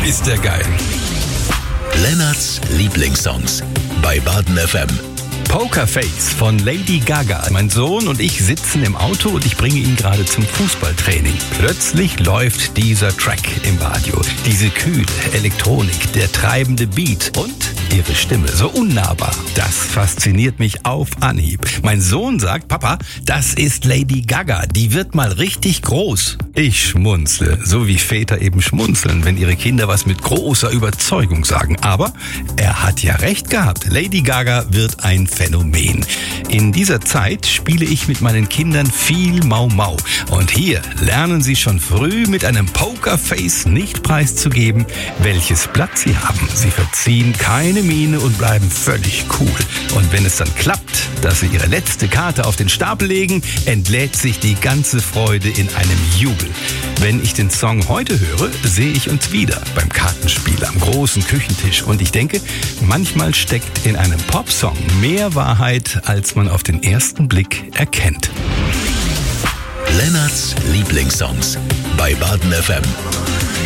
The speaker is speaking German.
ist der geil. Lennarts Lieblingssongs bei Baden FM. Pokerface von Lady Gaga. Mein Sohn und ich sitzen im Auto und ich bringe ihn gerade zum Fußballtraining. Plötzlich läuft dieser Track im Radio. Diese kühle Elektronik, der treibende Beat und ihre Stimme, so unnahbar. Das fasziniert mich auf Anhieb. Mein Sohn sagt, Papa, das ist Lady Gaga, die wird mal richtig groß. Ich schmunzle, so wie Väter eben schmunzeln, wenn ihre Kinder was mit großer Überzeugung sagen. Aber er hat ja recht gehabt. Lady Gaga wird ein Phänomen. In dieser Zeit spiele ich mit meinen Kindern viel Mau Mau. Und hier lernen sie schon früh mit einem Pokerface nicht preiszugeben, welches Blatt sie haben. Sie verziehen keine Miene und bleiben völlig cool. Und wenn es dann klappt, dass sie ihre letzte Karte auf den Stapel legen, entlädt sich die ganze Freude in einem Jubel. Wenn ich den Song heute höre, sehe ich uns wieder beim Kartenspiel am großen Küchentisch. Und ich denke, manchmal steckt in einem Popsong mehr Wahrheit, als man auf den ersten Blick erkennt. Lennarts Lieblingssongs bei Baden FM.